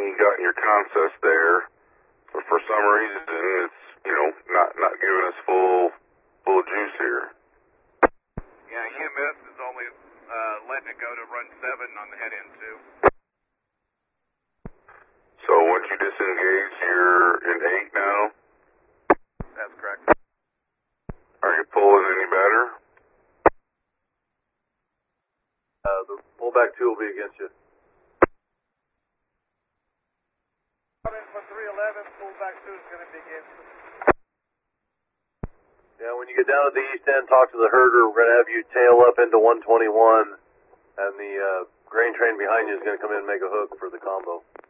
you got in your consist there, but for some reason it's, not giving us full juice here. Yeah, EMS is only letting it go to run 7 on the head end too. So once you disengage, you're in 8 now? That's correct. Are you pulling any better? The pullback 2 will be against you. Coming for 311, pullback 2 is going to be against you. Yeah, when you get down at the east end, talk to the herder. We're going to have you tail up into 121, and the grain train behind you is going to come in and make a hook for the combo.